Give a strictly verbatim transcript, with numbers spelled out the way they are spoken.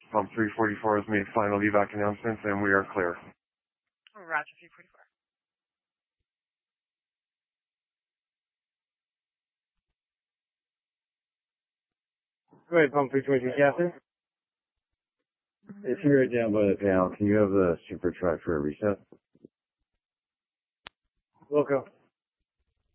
Pump three forty-four has made final evac announcements, and we are clear. Roger, three forty-four. Go ahead, pump three twenty-two, Captain. If you're down by the panel, can you have the super truck for a reset? Wilco.